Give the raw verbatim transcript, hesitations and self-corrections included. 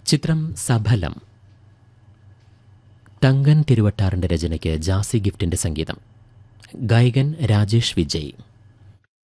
ചിത്രം സഫലം. തങ്കൻ തിരുവട്ടാറിൻ്റെ രചനയ്ക്ക് ജാസി ഗിഫ്റ്റിൻ്റെ സംഗീതം. ഗായകൻ രാജേഷ് വിജയ്.